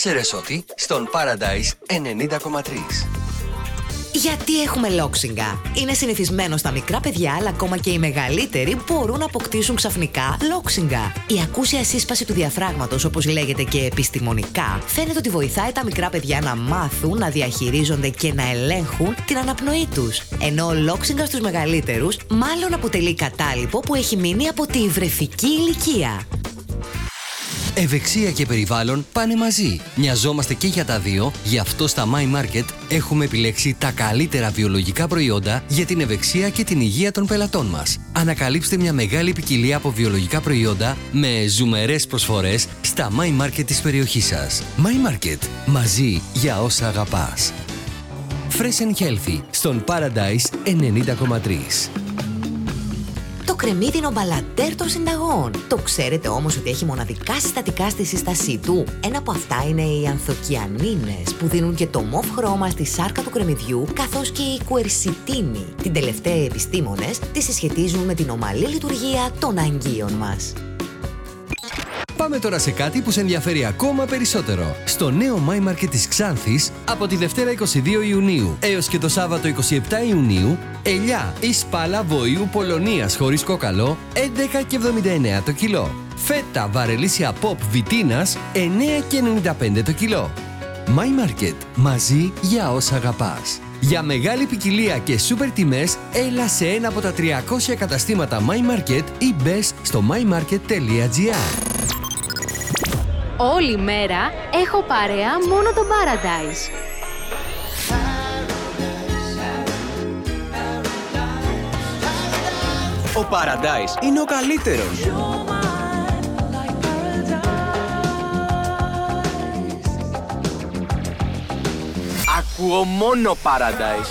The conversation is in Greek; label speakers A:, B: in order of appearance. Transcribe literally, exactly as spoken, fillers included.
A: Ήξερες ότι στον Paradise ενενήντα κόμμα τρία.
B: Γιατί έχουμε λόξιγκα? Είναι συνηθισμένο στα μικρά παιδιά, αλλά ακόμα και οι μεγαλύτεροι μπορούν να αποκτήσουν ξαφνικά λόξιγκα. Η ακούσια σύσπαση του διαφράγματος, όπως λέγεται και επιστημονικά, φαίνεται ότι βοηθάει τα μικρά παιδιά να μάθουν, να διαχειρίζονται και να ελέγχουν την αναπνοή τους. Ενώ ο λόξιγκα στους μεγαλύτερους μάλλον αποτελεί κατάλοιπο που έχει μείνει από τη βρεφική ηλικία.
A: Ευεξία και περιβάλλον πάνε μαζί. Μοιαζόμαστε και για τα δύο, γι' αυτό στα My Market έχουμε επιλέξει τα καλύτερα βιολογικά προϊόντα για την ευεξία και την υγεία των πελατών μας. Ανακαλύψτε μια μεγάλη ποικιλία από βιολογικά προϊόντα με ζουμερές προσφορές στα My Market της περιοχής σας. My Market. Μαζί για όσα αγαπάς. Fresh and Healthy στον Paradise ενενήντα κόμμα τρία.
B: Το κρεμμύδινο μπαλαντέρ των συνταγών. Το ξέρετε όμως ότι έχει μοναδικά συστατικά στη σύστασή του? Ένα από αυτά είναι οι ανθοκιανίνες, που δίνουν και το μοβ χρώμα στη σάρκα του κρεμμυδιού, καθώς και η κουερσιτίνη. Την τελευταία οι επιστήμονες τη συσχετίζουν με την ομαλή λειτουργία των αγγείων μας.
A: Πάμε τώρα σε κάτι που σε ενδιαφέρει ακόμα περισσότερο. Στο νέο My Market της Ξάνθης, από τη Δευτέρα είκοσι δύο Ιουνίου έως και το Σάββατο είκοσι επτά Ιουνίου, ελιά ή σπάλα βοηού Πολωνίας χωρίς κόκαλο, έντεκα και εβδομήντα εννέα το κιλό. Φέτα βαρελίσια Pop Βιτίνας, εννέα και ενενήντα πέντε το κιλό. My Market. Μαζί για όσα αγαπάς. Για μεγάλη ποικιλία και σούπερ τιμές, έλα σε ένα από τα τριακόσια καταστήματα My Market ή μπες στο my market τελεία gr.
C: Όλη μέρα έχω παρέα μόνο το Paradise.
D: Ο Paradise είναι ο καλύτερος. Ακούω μόνο Paradise.